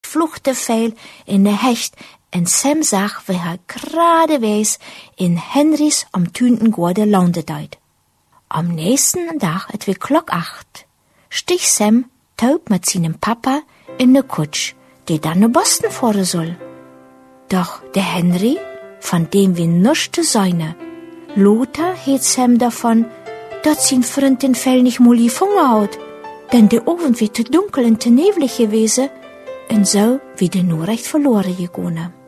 vluchtte veel in de hecht en Sam zag wie hij geradewees in Henrys omtuinten gorde lande deed. Am nächsten dag, het weer klok 8, stieg Sam taub met zijn papa in de kutsch, die dan naar Boston fahren soll. Doch der Henry, von dem wir nichts te seine, Lothar heet Sam davon, dat zijn vriend den Fell nicht mal gefangen hat, denn de Abend wird te dunkel en te nebelig gewesen, en so wie de nur recht verloren gegangen.